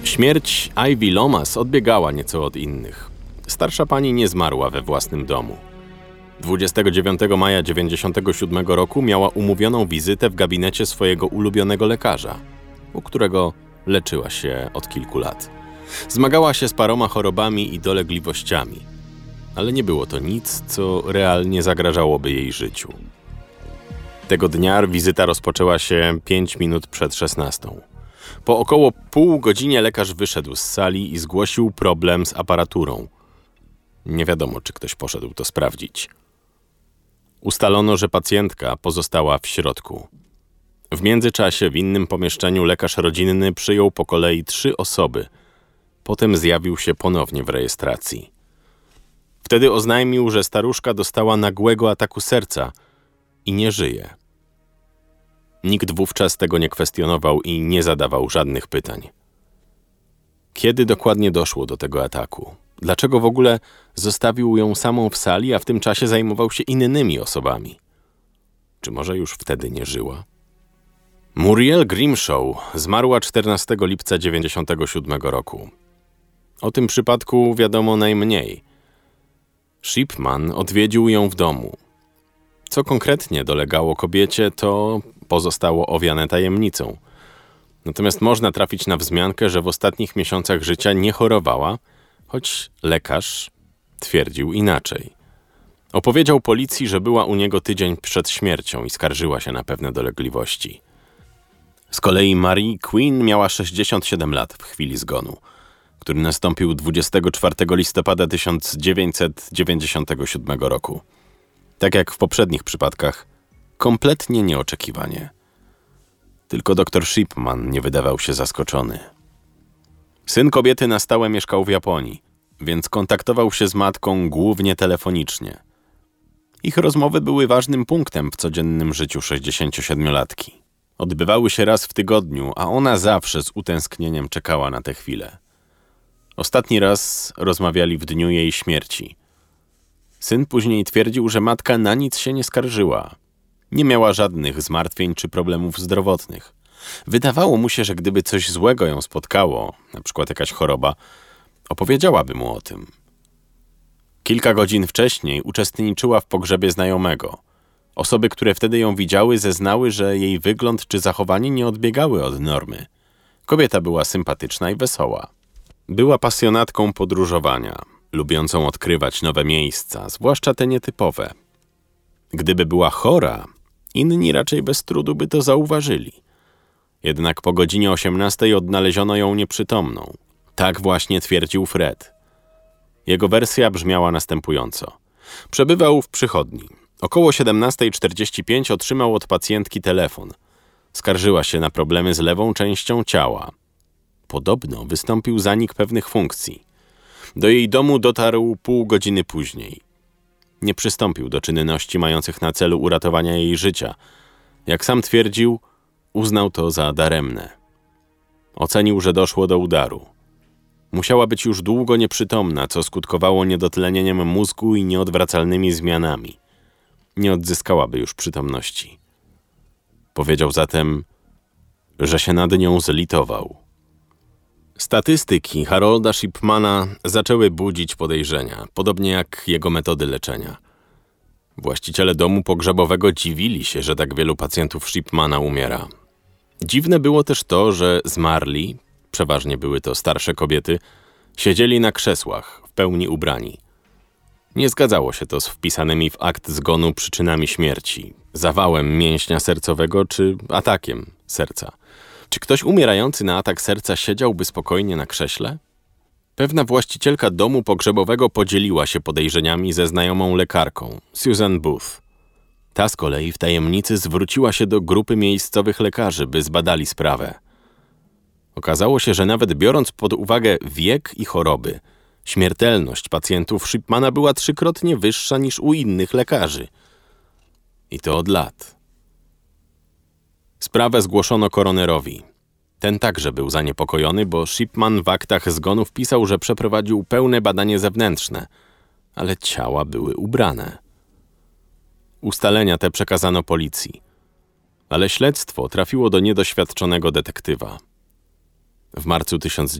Śmierć Ivy Lomas odbiegała nieco od innych. Starsza pani nie zmarła we własnym domu. 29 maja 1997 roku miała umówioną wizytę w gabinecie swojego ulubionego lekarza, u którego leczyła się od kilku lat. Zmagała się z paroma chorobami i dolegliwościami, ale nie było to nic, co realnie zagrażałoby jej życiu. Tego dnia wizyta rozpoczęła się 5 minut przed 16. Po około pół godzinie lekarz wyszedł z sali i zgłosił problem z aparaturą. Nie wiadomo, czy ktoś poszedł to sprawdzić. Ustalono, że pacjentka pozostała w środku. W międzyczasie w innym pomieszczeniu lekarz rodzinny przyjął po kolei 3 osoby. Potem zjawił się ponownie w rejestracji. Wtedy oznajmił, że staruszka dostała nagłego ataku serca i nie żyje. Nikt wówczas tego nie kwestionował i nie zadawał żadnych pytań. Kiedy dokładnie doszło do tego ataku? Dlaczego w ogóle zostawił ją samą w sali, a w tym czasie zajmował się innymi osobami? Czy może już wtedy nie żyła? Muriel Grimshaw zmarła 14 lipca 1997 roku. O tym przypadku wiadomo najmniej. Shipman odwiedził ją w domu. Co konkretnie dolegało kobiecie, to pozostało owiane tajemnicą. Natomiast można trafić na wzmiankę, że w ostatnich miesiącach życia nie chorowała, choć lekarz twierdził inaczej. Opowiedział policji, że była u niego tydzień przed śmiercią i skarżyła się na pewne dolegliwości. Z kolei Marie Quinn miała 67 lat w chwili zgonu, który nastąpił 24 listopada 1997 roku. Tak jak w poprzednich przypadkach, kompletnie nieoczekiwanie. Tylko dr Shipman nie wydawał się zaskoczony. Syn kobiety na stałe mieszkał w Japonii, więc kontaktował się z matką głównie telefonicznie. Ich rozmowy były ważnym punktem w codziennym życiu 67-latki. Odbywały się raz w tygodniu, a ona zawsze z utęsknieniem czekała na tę chwilę. Ostatni raz rozmawiali w dniu jej śmierci. Syn później twierdził, że matka na nic się nie skarżyła. Nie miała żadnych zmartwień czy problemów zdrowotnych. Wydawało mu się, że gdyby coś złego ją spotkało, na przykład jakaś choroba, opowiedziałaby mu o tym. Kilka godzin wcześniej uczestniczyła w pogrzebie znajomego. Osoby, które wtedy ją widziały, zeznały, że jej wygląd czy zachowanie nie odbiegały od normy. Kobieta była sympatyczna i wesoła. Była pasjonatką podróżowania, lubiącą odkrywać nowe miejsca, zwłaszcza te nietypowe. Gdyby była chora, inni raczej bez trudu by to zauważyli. Jednak po godzinie 18 odnaleziono ją nieprzytomną. Tak właśnie twierdził Fred. Jego wersja brzmiała następująco. Przebywał w przychodni. Około 17:45 otrzymał od pacjentki telefon. Skarżyła się na problemy z lewą częścią ciała. Podobno wystąpił zanik pewnych funkcji. Do jej domu dotarł pół godziny później. Nie przystąpił do czynności mających na celu uratowania jej życia. Jak sam twierdził, uznał to za daremne. Ocenił, że doszło do udaru. Musiała być już długo nieprzytomna, co skutkowało niedotlenieniem mózgu i nieodwracalnymi zmianami. Nie odzyskałaby już przytomności. Powiedział zatem, że się nad nią zlitował. Statystyki Harolda Shipmana zaczęły budzić podejrzenia, podobnie jak jego metody leczenia. Właściciele domu pogrzebowego dziwili się, że tak wielu pacjentów Shipmana umiera. Dziwne było też to, że zmarli, przeważnie były to starsze kobiety, siedzieli na krzesłach, w pełni ubrani. Nie zgadzało się to z wpisanymi w akt zgonu przyczynami śmierci, zawałem mięśnia sercowego czy atakiem serca. Czy ktoś umierający na atak serca siedziałby spokojnie na krześle? Pewna właścicielka domu pogrzebowego podzieliła się podejrzeniami ze znajomą lekarką, Susan Booth. Ta z kolei w tajemnicy zwróciła się do grupy miejscowych lekarzy, by zbadali sprawę. Okazało się, że nawet biorąc pod uwagę wiek i choroby, śmiertelność pacjentów Shipmana była 3-krotnie wyższa niż u innych lekarzy. I to od lat. Sprawę zgłoszono koronerowi. Ten także był zaniepokojony, bo Shipman w aktach zgonu wpisał, że przeprowadził pełne badanie zewnętrzne, ale ciała były ubrane. Ustalenia te przekazano policji, ale śledztwo trafiło do niedoświadczonego detektywa. W marcu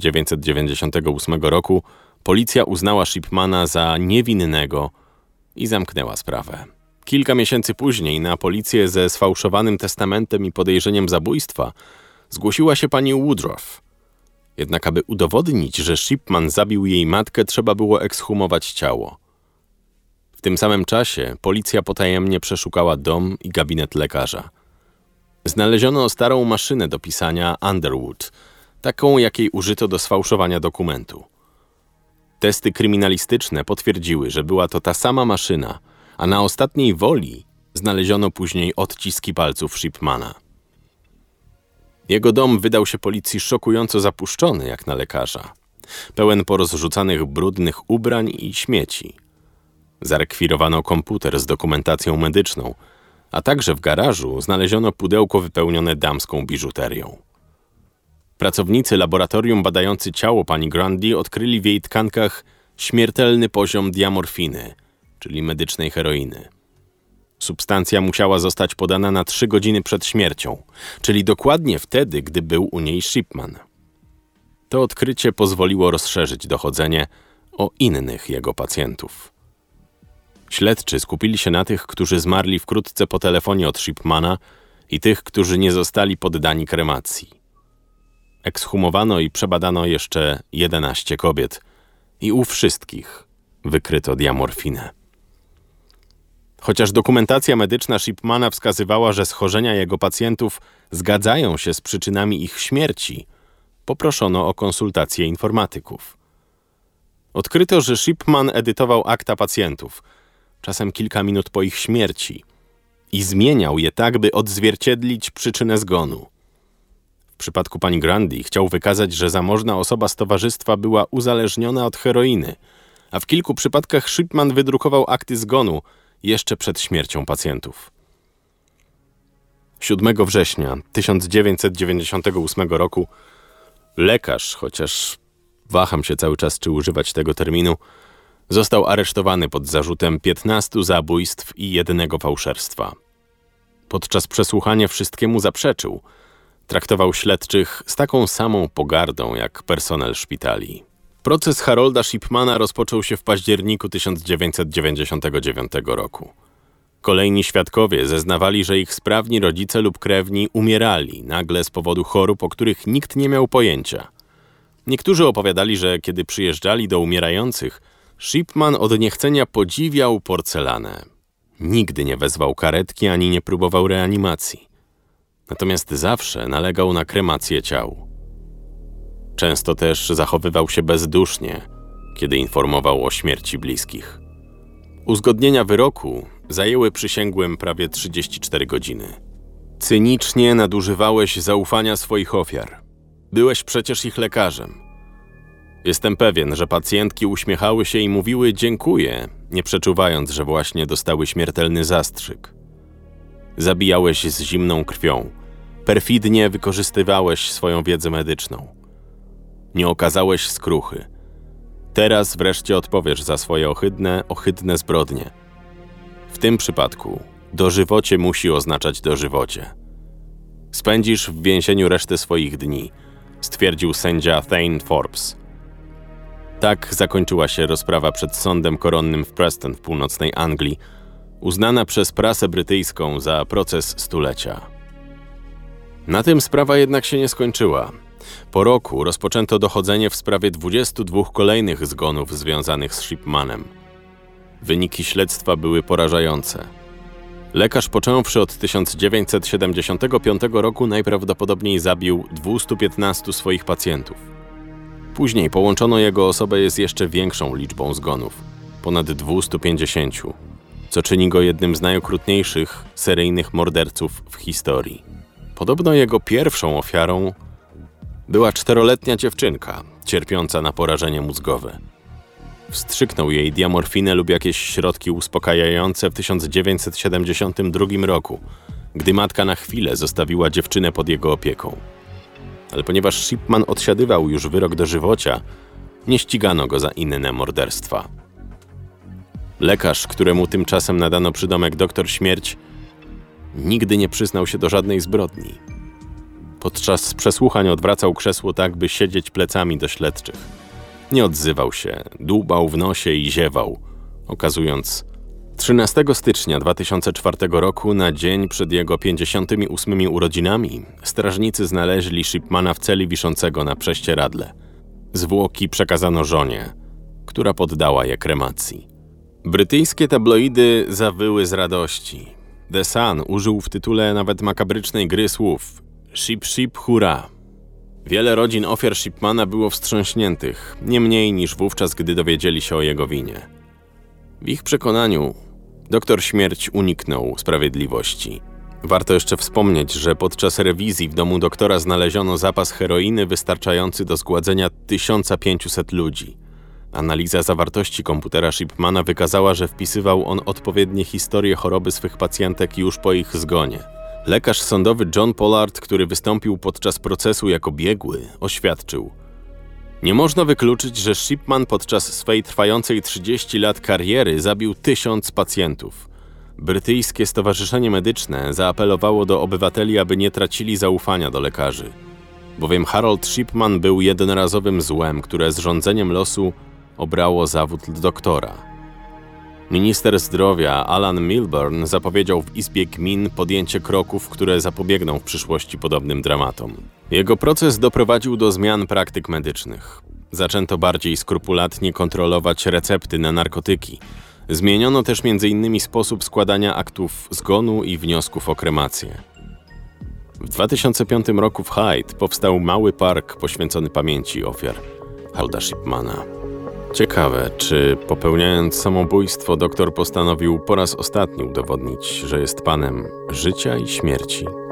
1998 roku policja uznała Shipmana za niewinnego i zamknęła sprawę. Kilka miesięcy później na policję ze sfałszowanym testamentem i podejrzeniem zabójstwa zgłosiła się pani Woodruff. Jednak aby udowodnić, że Shipman zabił jej matkę, trzeba było ekshumować ciało. W tym samym czasie policja potajemnie przeszukała dom i gabinet lekarza. Znaleziono starą maszynę do pisania Underwood, taką jakiej użyto do sfałszowania dokumentu. Testy kryminalistyczne potwierdziły, że była to ta sama maszyna, a na ostatniej woli znaleziono później odciski palców Shipmana. Jego dom wydał się policji szokująco zapuszczony jak na lekarza, pełen porozrzucanych brudnych ubrań i śmieci. Zarekwirowano komputer z dokumentacją medyczną, a także w garażu znaleziono pudełko wypełnione damską biżuterią. Pracownicy laboratorium badający ciało pani Grundy odkryli w jej tkankach śmiertelny poziom diamorfiny, czyli medycznej heroiny. Substancja musiała zostać podana na 3 godziny przed śmiercią, czyli dokładnie wtedy, gdy był u niej Shipman. To odkrycie pozwoliło rozszerzyć dochodzenie o innych jego pacjentów. Śledczy skupili się na tych, którzy zmarli wkrótce po telefonie od Shipmana i tych, którzy nie zostali poddani kremacji. Ekshumowano i przebadano jeszcze 11 kobiet i u wszystkich wykryto diamorfinę. Chociaż dokumentacja medyczna Shipmana wskazywała, że schorzenia jego pacjentów zgadzają się z przyczynami ich śmierci, poproszono o konsultację informatyków. Odkryto, że Shipman edytował akta pacjentów, czasem kilka minut po ich śmierci, i zmieniał je tak, by odzwierciedlić przyczynę zgonu. W przypadku pani Grundy chciał wykazać, że zamożna osoba z towarzystwa była uzależniona od heroiny, a w kilku przypadkach Shipman wydrukował akty zgonu jeszcze przed śmiercią pacjentów. 7 września 1998 roku lekarz, chociaż waham się cały czas, czy używać tego terminu, został aresztowany pod zarzutem 15 zabójstw i 1 fałszerstwa. Podczas przesłuchania wszystkiemu zaprzeczył. Traktował śledczych z taką samą pogardą jak personel szpitali. Proces Harolda Shipmana rozpoczął się w październiku 1999 roku. Kolejni świadkowie zeznawali, że ich sprawni rodzice lub krewni umierali nagle z powodu chorób, o których nikt nie miał pojęcia. Niektórzy opowiadali, że kiedy przyjeżdżali do umierających, Shipman od niechcenia podziwiał porcelanę. Nigdy nie wezwał karetki ani nie próbował reanimacji. Natomiast zawsze nalegał na kremację ciał. Często też zachowywał się bezdusznie, kiedy informował o śmierci bliskich. Uzgodnienia wyroku zajęły przysięgłym prawie 34 godziny. Cynicznie nadużywałeś zaufania swoich ofiar. Byłeś przecież ich lekarzem. Jestem pewien, że pacjentki uśmiechały się i mówiły dziękuję, nie przeczuwając, że właśnie dostały śmiertelny zastrzyk. Zabijałeś z zimną krwią. Perfidnie wykorzystywałeś swoją wiedzę medyczną. Nie okazałeś skruchy. Teraz wreszcie odpowiesz za swoje ohydne zbrodnie. W tym przypadku dożywocie musi oznaczać dożywocie. Spędzisz w więzieniu resztę swoich dni, stwierdził sędzia Thane Forbes. Tak zakończyła się rozprawa przed sądem koronnym w Preston w północnej Anglii, uznana przez prasę brytyjską za proces stulecia. Na tym sprawa jednak się nie skończyła. Po roku rozpoczęto dochodzenie w sprawie 22 kolejnych zgonów związanych z Shipmanem. Wyniki śledztwa były porażające. Lekarz, począwszy od 1975 roku, najprawdopodobniej zabił 215 swoich pacjentów. Później połączono jego osobę z jeszcze większą liczbą zgonów, ponad 250, co czyni go jednym z najokrutniejszych seryjnych morderców w historii. Podobno jego pierwszą ofiarą była 4-letnia dziewczynka, cierpiąca na porażenie mózgowe. Wstrzyknął jej diamorfinę lub jakieś środki uspokajające w 1972 roku, gdy matka na chwilę zostawiła dziewczynę pod jego opieką. Ale ponieważ Shipman odsiadywał już wyrok dożywocia, nie ścigano go za inne morderstwa. Lekarz, któremu tymczasem nadano przydomek Doktor Śmierć, nigdy nie przyznał się do żadnej zbrodni. Podczas przesłuchań odwracał krzesło tak, by siedzieć plecami do śledczych. Nie odzywał się, dłubał w nosie i ziewał, okazując 13 stycznia 2004 roku, na dzień przed jego 58 urodzinami, strażnicy znaleźli Shipmana w celi wiszącego na prześcieradle. Zwłoki przekazano żonie, która poddała je kremacji. Brytyjskie tabloidy zawyły z radości. The Sun użył w tytule nawet makabrycznej gry słów Ship, ship, hurra. Wiele rodzin ofiar Shipmana było wstrząśniętych, nie mniej niż wówczas, gdy dowiedzieli się o jego winie. W ich przekonaniu doktor Śmierć uniknął sprawiedliwości. Warto jeszcze wspomnieć, że podczas rewizji w domu doktora znaleziono zapas heroiny wystarczający do zgładzenia 1500 ludzi. Analiza zawartości komputera Shipmana wykazała, że wpisywał on odpowiednie historie choroby swych pacjentek już po ich zgonie. Lekarz sądowy John Pollard, który wystąpił podczas procesu jako biegły, oświadczył: nie można wykluczyć, że Shipman podczas swej trwającej 30 lat kariery zabił 1000 pacjentów. Brytyjskie Stowarzyszenie Medyczne zaapelowało do obywateli, aby nie tracili zaufania do lekarzy, bowiem Harold Shipman był jednorazowym złem, które z rządzeniem losu obrało zawód doktora. Minister zdrowia Alan Milburn zapowiedział w Izbie Gmin podjęcie kroków, które zapobiegną w przyszłości podobnym dramatom. Jego proces doprowadził do zmian praktyk medycznych. Zaczęto bardziej skrupulatnie kontrolować recepty na narkotyki. Zmieniono też m.in. sposób składania aktów zgonu i wniosków o kremację. W 2005 roku w Hyde powstał mały park poświęcony pamięci ofiar Harolda Shipmana. Ciekawe, czy popełniając samobójstwo doktor postanowił po raz ostatni udowodnić, że jest panem życia i śmierci.